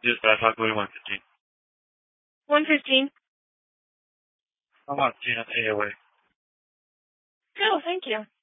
Yes, I talk about 115. 115. I want Gina AOA. Cool, thank you.